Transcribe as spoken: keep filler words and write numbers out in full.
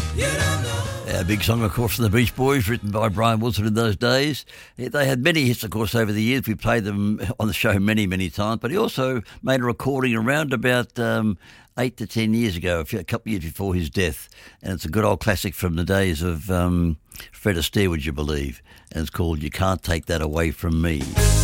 A big song, of course, from the Beach Boys, written by Brian Wilson in those days. They had many hits, of course, over the years. We played them on the show many, many times. But he also made a recording around about um, eight to ten years ago, a couple of years before his death. And it's a good old classic from the days of um, Fred Astaire, would you believe? And it's called You Can't Take That Away From Me.